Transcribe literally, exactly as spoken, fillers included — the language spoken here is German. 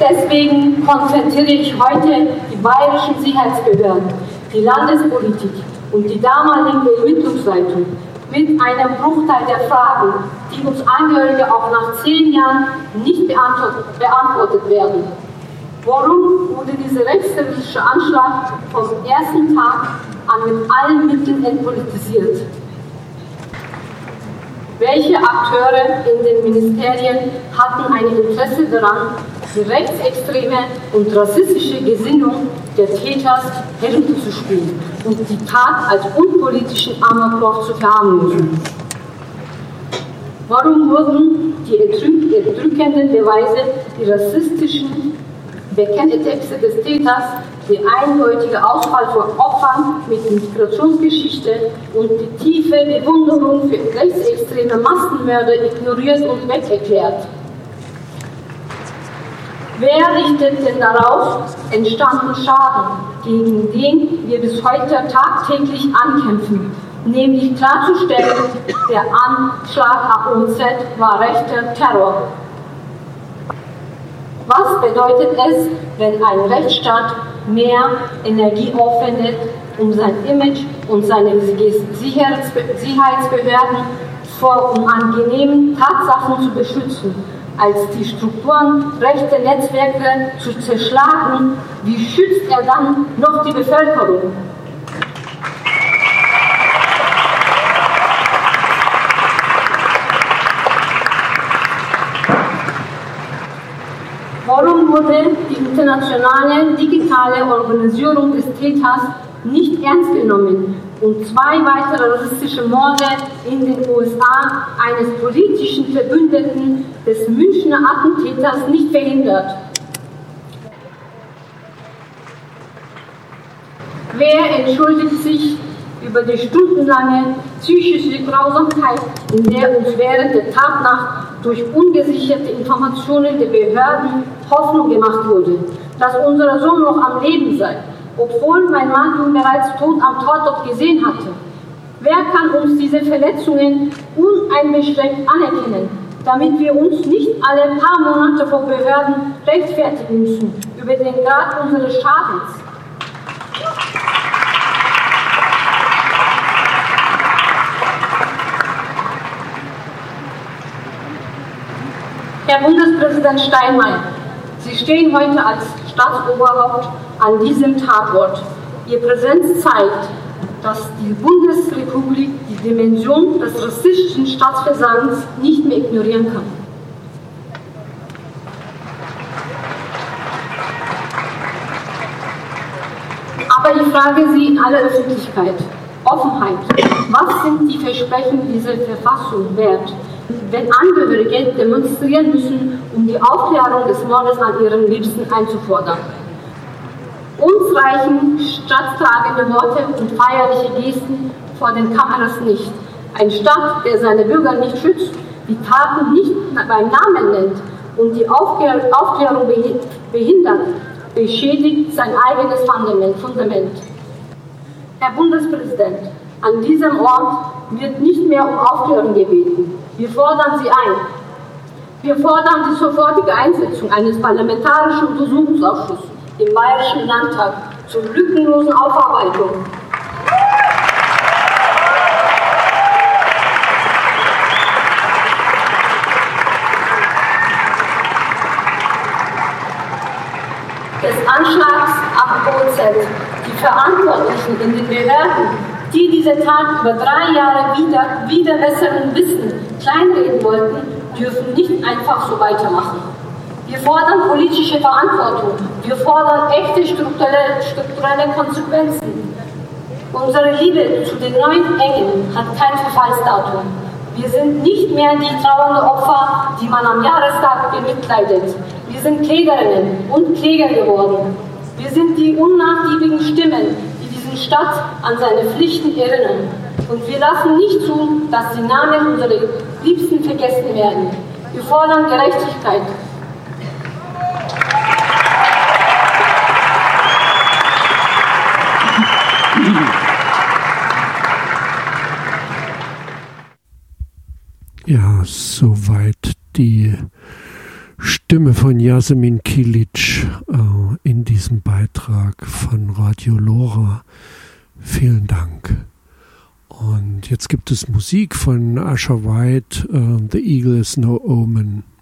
Deswegen konfrontiere ich heute die bayerischen Sicherheitsbehörden, die Landespolitik und die damalige Ermittlungsleitung mit einem Bruchteil der Fragen, die uns Angehörige auch nach zehn Jahren nicht beantwortet, beantwortet werden. Warum wurde dieser rechtsterroristische Anschlag vom ersten Tag an mit allen Mitteln entpolitisiert? Welche Akteure in den Ministerien hatten ein Interesse daran, die rechtsextreme und rassistische Gesinnung der Täter herunterzuspielen und die Tat als unpolitischen Amoklauf zu verharmlosen? Warum wurden die erdrückenden Beweise, die rassistischen Bekennetexte des Täters, die eindeutige Auswahl von Opfern mit Migrationsgeschichte und die tiefe Bewunderung für rechtsextreme Massenmörder ignoriert und wegerklärt? Wer richtet denn daraus entstandenen Schaden, gegen den wir bis heute tagtäglich ankämpfen, nämlich klarzustellen, der Anschlag auf O Z war rechter Terror? Was bedeutet es, wenn ein Rechtsstaat mehr Energie aufwendet, um sein Image und seine Sicherheitsbehörden vor unangenehmen Tatsachen zu beschützen, als die Strukturen rechter Netzwerke zu zerschlagen? Wie schützt er dann noch die Bevölkerung? Warum wurde die internationale digitale Organisierung des Täters nicht ernst genommen und zwei weitere rassistische Morde in den U S A eines politischen Verbündeten des Münchner Attentäters nicht verhindert? Wer entschuldigt sich über die stundenlange psychische Grausamkeit, in der uns während der Tatnacht durch ungesicherte Informationen der Behörden Hoffnung gemacht wurde, dass unser Sohn noch am Leben sei, obwohl mein Mann ihn bereits tot am Tatort gesehen hatte? Wer kann uns diese Verletzungen uneingeschränkt anerkennen, damit wir uns nicht alle paar Monate vor Behörden rechtfertigen müssen über den Grad unseres Schadens? Herr Bundespräsident Steinmeier, Sie stehen heute als Staatsoberhaupt an diesem Tatort. Ihre Präsenz zeigt, dass die Bundesrepublik die Dimension des rassistischen Staatsversagens nicht mehr ignorieren kann. Aber ich frage Sie in aller Öffentlichkeit, Offenheit, was sind die Versprechen dieser Verfassung wert, wenn Angehörige demonstrieren müssen, um die Aufklärung des Mordes an ihren Liebsten einzufordern? Uns reichen staatstragende Worte und feierliche Gesten vor den Kameras nicht. Ein Staat, der seine Bürger nicht schützt, die Taten nicht beim Namen nennt und die Aufklärung behindert, beschädigt sein eigenes Fundament. Herr Bundespräsident, an diesem Ort wird nicht mehr um Aufklärung gebeten. Wir fordern Sie ein. Wir fordern die sofortige Einsetzung eines parlamentarischen Untersuchungsausschusses im Bayerischen Landtag zur lückenlosen Aufarbeitung. Des Anschlags am O Z. Die Verantwortlichen in den Behörden, die diese Tat über drei Jahre wieder, wieder besseren Wissen kleinreden wollten, dürfen nicht einfach so weitermachen. Wir fordern politische Verantwortung. Wir fordern echte strukturelle, strukturelle Konsequenzen. Unsere Liebe zu den neuen Engeln hat kein Verfallsdatum. Wir sind nicht mehr die trauernde Opfer, die man am Jahrestag bemitleidet. Wir sind Klägerinnen und Kläger geworden. Wir sind die unnachgiebigen Stimmen, die diese Stadt an seine Pflichten erinnern. Und wir lassen nicht zu, dass die Namen unserer Liebsten vergessen werden. Wir fordern Gerechtigkeit. Ja, soweit die Stimme von Yasemin Kilic äh, in diesem Beitrag von Radio Lora. Vielen Dank. Und jetzt gibt es Musik von Asher White, uh, The Eagle is No Omen.